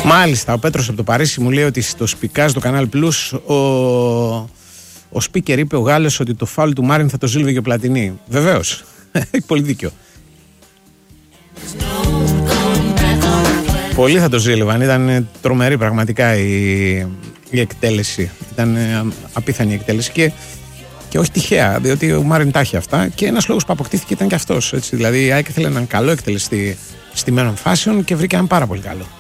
Μάλιστα, ο Πέτρος από το Παρίσι μου λέει ότι στο σπικάζ του Canal Plus ο speaker είπε ο Γάλλος ότι το φάουλ του Μάριν θα το ζήλβε και ο Πλατινί. Βεβαίως, έχει πολύ δίκιο. Πολλοί θα το ζήλευαν, ήταν τρομερή πραγματικά η εκτέλεση. Ήταν απίθανη η εκτέλεση και όχι τυχαία, διότι ο Μάριν τα έχει αυτά και ένας λόγος που αποκτήθηκε ήταν και αυτός. Έτσι, δηλαδή η ΑΕΚ ήθελε έναν καλό εκτελεστή στημένων φάσεων και βρήκε έναν πάρα πολύ καλό.